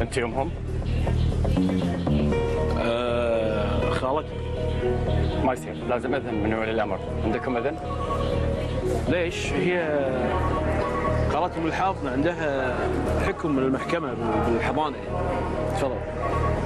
انت يمهم؟ خالتي. ما يصير، لازم اذن من ولي الامر. عندكم اذن؟ ليش؟ هي خالتهم الحاضنه عندها حكم من المحكمه بالحضانه. تفضل.